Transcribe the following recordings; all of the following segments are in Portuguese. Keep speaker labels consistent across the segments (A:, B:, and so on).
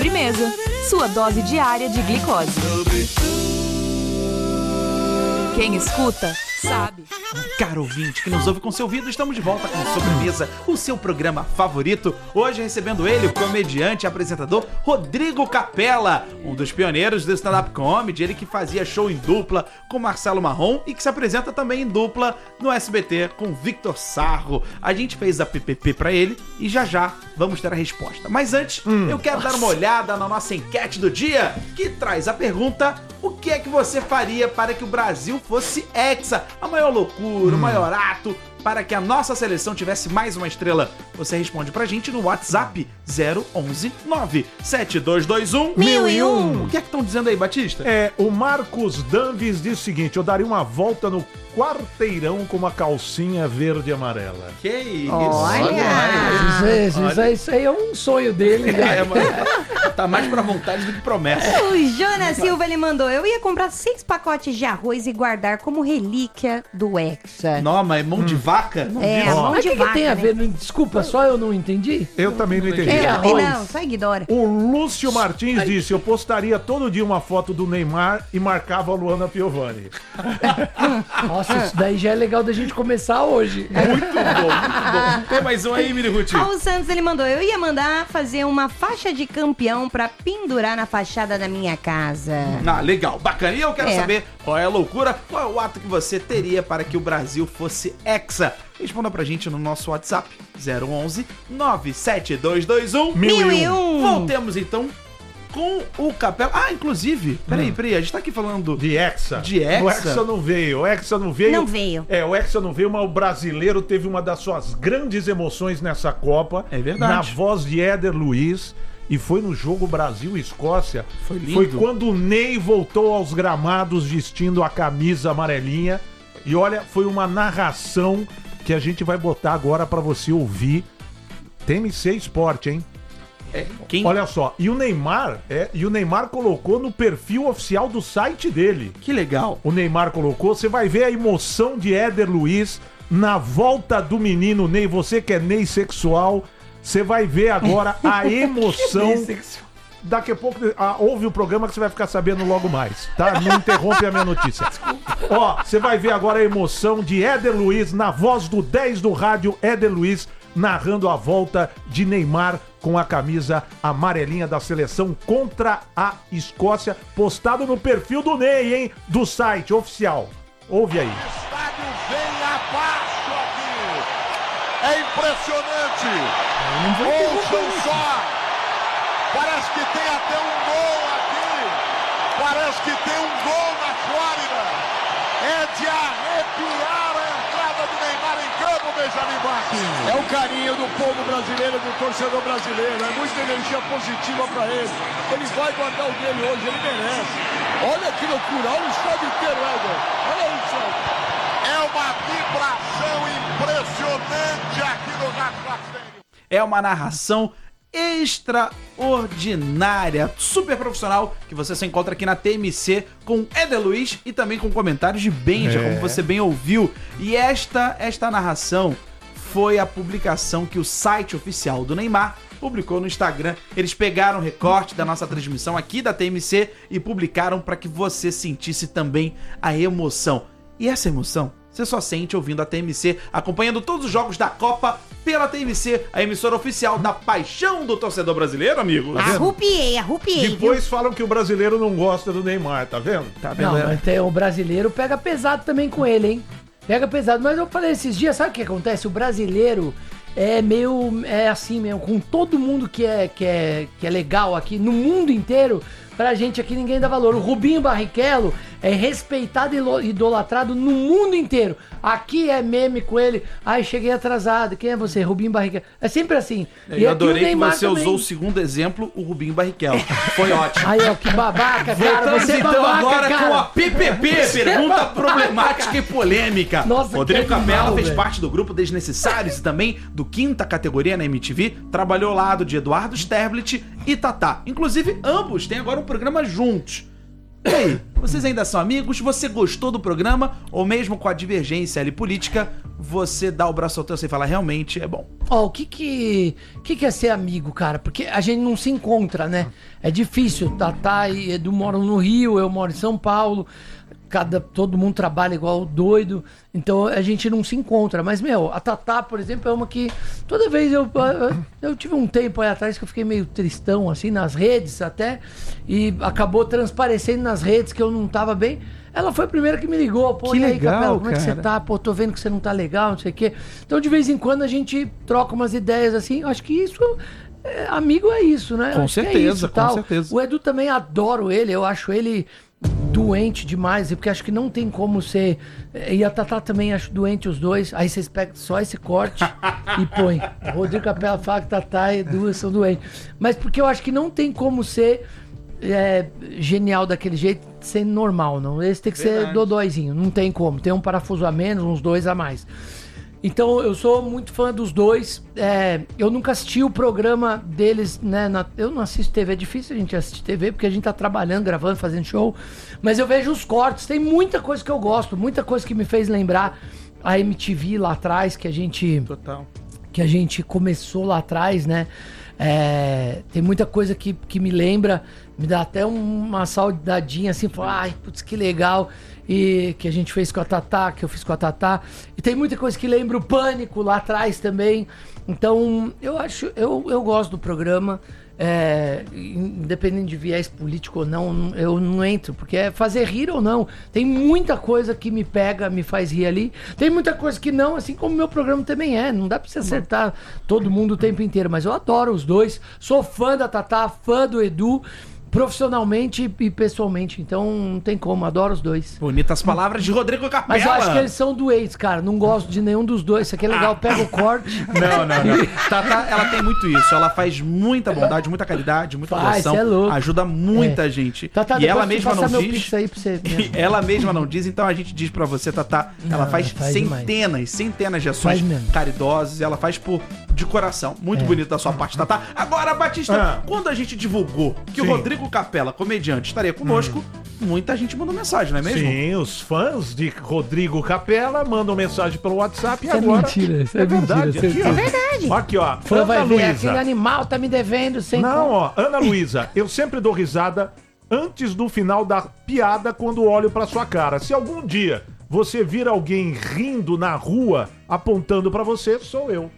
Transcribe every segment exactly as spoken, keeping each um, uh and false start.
A: Sobremesa, sua dose diária de glicose. Quem escuta, sabe.
B: Caro ouvinte que nos ouve com seu ouvido, estamos de volta com Sobremesa, o seu programa favorito. Hoje recebendo ele, o comediante e apresentador Rodrigo Capella, um dos pioneiros do stand-up comedy, ele que fazia show em dupla com Marcelo Marrom e que se apresenta também em dupla no S B T com Victor Sarro. A gente fez a P P P pra ele e já já vamos ter a resposta. Mas antes, hum, eu quero nossa. dar uma olhada na nossa enquete do dia, que traz a pergunta: o que é que você faria para que o Brasil fosse hexa? A maior loucura, hum. o maior ato para que a nossa seleção tivesse mais uma estrela. Você responde pra gente no WhatsApp zero onze nove sete dois dois um mil e um. O que é que estão dizendo aí, Batista?
C: É, o Marcos Danves diz o seguinte: eu daria uma volta no quarteirão com uma calcinha verde e amarela.
B: Que isso?
D: Olha! Isso, é, isso,
B: Olha.
D: É, isso aí é um sonho dele, né?
B: É, mas tá mais pra vontade do que promessa.
E: O Jonas Silva, ele mandou: eu ia comprar seis pacotes de arroz e guardar como relíquia do Hexa.
B: Não, mas mão de vaca? Não
E: É,
B: diz.
E: mão
D: Mas o
E: de
D: que,
E: vaca,
D: que tem a
E: né?
D: ver? Desculpa, só eu não entendi.
C: Eu também não entendi.
D: É,
E: Eu também
D: arroz.
E: não, só ignora.
C: O Lúcio Martins disse: eu postaria todo dia uma foto do Neymar e marcava a Luana Piovani.
D: Nossa, isso daí já é legal da gente começar hoje.
B: Muito bom, muito bom. Tem mais um aí, Miri Ruth?
E: Raul Santos, ele mandou: eu ia mandar fazer uma faixa de campeão pra pendurar na fachada da minha casa.
B: Ah, legal, bacana. E eu quero
E: É.
B: saber qual é a loucura, qual é o ato que você teria para que o Brasil fosse hexa. Responda pra gente no nosso WhatsApp zero onze nove sete dois dois um
E: Mil e um.
B: Voltemos então com o Capella. Ah, inclusive, peraí, peraí, a gente tá aqui falando
C: De Hexa.
B: De Hexa?
C: O Hexa não veio. O Hexa não veio.
E: Não veio.
C: É, o Hexa não veio, mas o brasileiro teve uma das suas grandes emoções nessa Copa.
B: É verdade.
C: Na voz de Éder Luiz. E foi no jogo Brasil e Escócia.
B: Foi lindo.
C: Foi quando o Ney voltou aos gramados vestindo a camisa amarelinha. E olha, foi uma narração que a gente vai botar agora pra você ouvir. T M C Esporte, hein?
B: É, quem...
C: Olha só, e o Neymar, é, e o Neymar colocou no perfil oficial do site dele.
B: Que legal.
C: O Neymar colocou, você vai ver a emoção de Éder Luiz na volta do menino Ney. Você que é Ney sexual, você vai ver agora a emoção. Daqui a pouco, ah, ouve o programa que você vai ficar sabendo logo mais, tá? Não interrompe a minha notícia. Ó, você vai ver agora a emoção de Éder Luiz na voz do dez do rádio, Éder Luiz, narrando a volta de Neymar com a camisa amarelinha da seleção contra a Escócia, postado no perfil do Ney, hein? Do site oficial. Ouve aí.
F: O estádio vem abaixo aqui. É impressionante. Ouçam só. Parece que tem até um gol aqui. Parece que tem um gol na Flórida. É de arrepiar a entrada do Neymar em campo, Benjamin Bach. É o carinho do povo brasileiro, do torcedor brasileiro. É muita energia positiva para ele. Ele vai guardar o dele hoje, ele merece. Olha que loucura, olha o estádio inteiro, Éder. Olha isso. É uma vibração impressionante aqui no Rádio.
B: É uma narração extraordinária, super profissional, que você só encontra aqui na T M C com Éder Luiz e também com comentários de Benja,
C: É.
B: como você bem ouviu. E esta, esta narração foi a publicação que o site oficial do Neymar publicou no Instagram. Eles pegaram o recorte da nossa transmissão aqui da T M C e publicaram para que você sentisse também a emoção. E essa emoção você só sente ouvindo a T M C, acompanhando todos os jogos da Copa pela T M C, a emissora oficial da paixão do torcedor brasileiro, amigo. Tá vendo?
E: Arrupiei, arrupiei.
C: Depois falam que o brasileiro não gosta do Neymar, tá vendo?
B: Tá vendo?
D: Não, mas tem, o brasileiro pega pesado também com ele, hein? Pega pesado. Mas eu falei esses dias, sabe o que acontece? O brasileiro é meio, é assim mesmo, com todo mundo que é, que é, que é legal aqui, no mundo inteiro, pra gente aqui ninguém dá valor. O Rubinho Barrichello é respeitado e idolatrado no mundo inteiro. Aqui é meme com ele. Ai, cheguei atrasado. Quem é você? Rubinho Barrichello. É sempre assim. E
B: Eu
D: aqui o
B: adorei que
D: Neymar
B: você
D: também.
B: usou o segundo exemplo, o Rubinho Barrichello. Foi ótimo.
D: Aí, ó, que babaca, cara.
B: Voltamos
D: Você é
B: então
D: babaca,
B: agora
D: cara.
B: com a P P P,
D: Você é
B: pergunta
D: babaca.
B: problemática e polêmica.
D: Nossa,
B: Rodrigo
D: que animal,
B: Capella fez
D: velho.
B: parte do grupo Desnecessários e também do Quinta Categoria na M T V, trabalhou ao lado de Eduardo Sterblit e Tatá. Inclusive, ambos têm agora um programa juntos. E aí, vocês ainda são amigos? Você gostou do programa? Ou mesmo com a divergência ali política, você dá o braço ao torcer e fala, realmente é bom?
D: Ó, o que que, que que é ser amigo, cara? Porque a gente não se encontra, né? É difícil. Tatá e Edu moram no Rio, eu moro em São Paulo. Cada, todo mundo trabalha igual doido, então a gente não se encontra. Mas, meu, a Tatá, por exemplo, é uma que toda vez eu, eu, eu tive um tempo aí atrás que eu fiquei meio tristão, assim, nas redes até, e acabou transparecendo nas redes que eu não tava bem. Ela foi a primeira que me ligou, pô,
B: Que
D: e aí,
B: legal,
D: Capela, como é que
B: cara.
D: você tá? Pô, tô vendo que você não tá legal, não sei o quê. Então, de vez em quando, a gente troca umas ideias, assim, acho que isso... é, amigo é isso, né?
B: Com
D: Acho que é
B: certeza,
D: isso,
B: com
D: tal.
B: certeza.
D: O Edu também, adoro ele, eu acho ele doente demais, porque acho que não tem como ser. E a Tatá também acho doente os dois. Aí vocês pegam só esse corte e põe. O Rodrigo Capela fala que Tatá e Edu são doentes. Mas porque eu acho que não tem como ser é, genial daquele jeito, ser normal, não. Esse tem que
B: Verdade.
D: ser dodóizinho, não tem como. Tem um parafuso a menos, uns dois a mais. Então, eu sou muito fã dos dois. É, eu nunca assisti o programa deles, né? na- eu não assisto T V, é difícil a gente assistir T V, porque a gente tá trabalhando, gravando, fazendo show. Mas eu vejo os cortes, tem muita coisa que eu gosto, muita coisa que me fez lembrar a M T V lá atrás, que a gente,
B: Total.
D: que a gente começou lá atrás, né? É, tem muita coisa que, que me lembra, me dá até uma saudadinha assim, fala, ai, putz, que legal. E que a gente fez com a Tatá, que eu fiz com a Tatá. E tem muita coisa que lembra o Pânico lá atrás também. Então, eu acho, eu, eu gosto do programa. É, independente de viés político ou não, eu não entro, porque é fazer rir ou não. Tem muita coisa que me pega, me faz rir ali. Tem muita coisa que não, assim como o meu programa também é. Não dá pra você acertar todo mundo o tempo inteiro, mas eu adoro os dois. Sou fã da Tatá, fã do Edu, profissionalmente e pessoalmente. Então não tem como, adoro os dois.
B: Bonitas palavras de Rodrigo Capela.
D: Mas eu acho que eles são doentes, cara. Não gosto de nenhum dos dois. Isso aqui é legal, pega o corte.
B: Não, não, não. Tatá, ela tem muito isso. Ela faz muita bondade, muita caridade, muita
D: Faz,
B: doação.
D: cê é louco.
B: Ajuda muita
D: É.
B: gente.
D: Tatá,
B: e ela
D: depois tu
B: mesma
D: passa
B: não
D: meu
B: diz.
D: pix aí pra você
B: E
D: mesmo.
B: ela mesma não diz, então a gente diz pra você, Tatá, ela
D: Não,
B: faz,
D: ela faz
B: centenas, centenas de ações
D: Faz mesmo.
B: caridosas, ela faz por de coração. Muito
D: É.
B: bonito da sua parte, Tatá. Agora, Batista,
C: Ah.
B: quando a gente divulgou que
C: Sim.
B: o Rodrigo Capela, comediante, estaria conosco, muita gente mandou mensagem, não é mesmo?
C: Sim, os fãs de Rodrigo Capela mandam mensagem pelo WhatsApp e
D: Isso é
C: agora...
D: mentira, isso é
C: verdade.
D: mentira,
C: Aqui, ó.
D: certeza.
E: Verdade.
C: Aqui, ó.
D: Fã
C: Ana
D: vai ver,
C: Luísa.
D: aquele animal tá me devendo sem
C: Não,
D: conta.
C: ó, Ana Luísa, eu sempre dou risada antes do final da piada quando olho pra sua cara. Se algum dia você vir alguém rindo na rua apontando pra você, sou eu.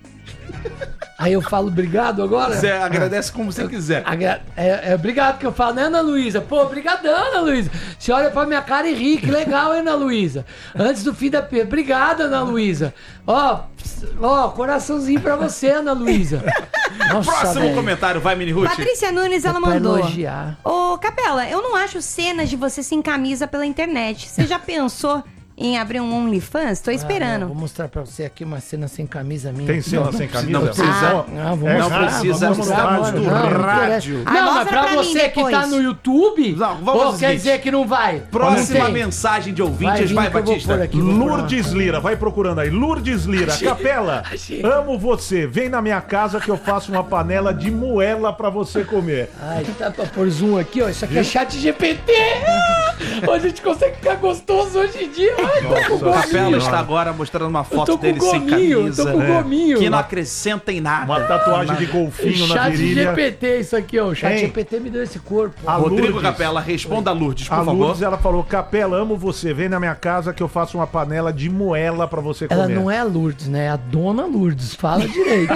D: Aí eu falo obrigado agora?
B: Você agradece como você quiser.
D: Agra- É, é obrigado que eu falo, né, Ana Luísa? Pô, brigadão, Ana Luísa. Você olha pra minha cara e ri, que legal, hein, Ana Luísa? Antes do fim da piada. Obrigado, Ana Luísa. Ó, ó, coraçãozinho pra você, Ana Luísa. Nossa,
B: Próximo
D: velho.
B: comentário, vai, Mini Ruth.
E: Patrícia Nunes, ela
D: É pra
E: mandou.
D: elogiar.
E: Ô, Capela, eu não acho cenas de você sem camisa pela internet. Você já pensou em abrir um OnlyFans? Tô
D: Ah,
E: esperando.
D: não, vou mostrar pra você aqui uma cena sem camisa minha.
C: Tem cena
D: Não,
C: sem
B: não
C: camisa?
B: precisa.
C: Ah,
D: Não, vou
C: É,
D: mostrar,
B: não precisa,
D: vou mostrar
C: estamos
D: agora.
C: do
D: Não, não
B: rádio.
D: interessa.
E: Ah,
D: Não, mas
E: mostra
D: pra
E: pra mim
D: você que
E: depois.
D: tá no YouTube,
B: Não, vamos
D: pô,
B: ao
D: quer
B: seguinte.
D: dizer que não vai.
B: Próxima
D: Não tem.
B: mensagem de
D: Vai
B: ouvintes,
D: vir
B: vai,
D: que eu vou
B: Batista.
D: pôr aqui, vou pôr uma-
C: Lourdes Lira, vai procurando aí. Lourdes Lira, Capela,
D: achei.
C: amo você. Vem na minha casa que eu faço uma panela de moela pra você comer.
D: Ai, tá pra pôr zoom aqui, ó. Isso aqui é chat G P T. A gente consegue ficar gostoso hoje em dia. Ai, tô com
C: Nossa
B: O Capela
D: gominho.
B: está agora mostrando uma
D: Eu
B: foto
D: tô com
B: dele sem
D: gominho, eu
B: camisa.
D: tô com
C: É.
D: gominho.
B: Que não acrescenta em nada.
C: Uma tatuagem de golfinho na
D: Chat
C: virilha.
D: G P T, isso aqui, ó. O chat
C: Hein?
D: G P T me deu esse corpo.
C: A
B: Rodrigo
C: Lourdes.
B: Capela, responda a Lourdes, por
C: A
B: favor.
C: Lourdes, ela falou, Capela, amo você. Vem na minha casa que eu faço uma panela de moela pra você comer.
D: Ela não é a Lourdes, né? É a Dona Lourdes. Fala direito.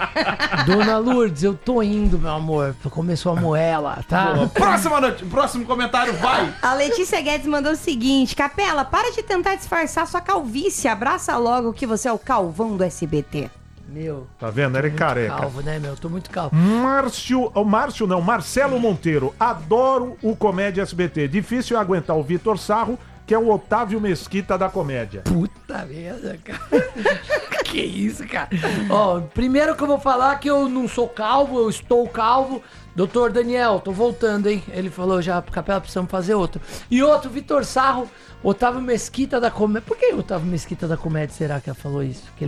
D: Dona Lourdes, eu tô indo, meu amor. Começou a moela, tá?
B: Próxima noite, próximo comentário, vai.
E: A Letícia Guedes mandou o seguinte: Capela, para de tentar disfarçar sua calvície. Abraça logo que você é o calvão do S B T.
D: Meu.
C: Tá vendo? Ele é
D: Muito
C: careca.
D: calvo, né, meu? Tô muito calvo.
C: Márcio, o Márcio não, Marcelo Monteiro. Adoro o Comédia S B T. Difícil é aguentar o Vitor Sarro, que é o Otávio Mesquita da comédia.
D: Puta merda, cara. Que isso, cara? Ó, primeiro que eu vou falar que eu não sou calvo, eu estou calvo. Doutor Daniel, tô voltando, hein? Ele falou já, Capela, precisamos fazer outro. E outro, Vitor Sarro, Otávio Mesquita da comédia. Por que o Otávio Mesquita da comédia será que ela falou isso? Que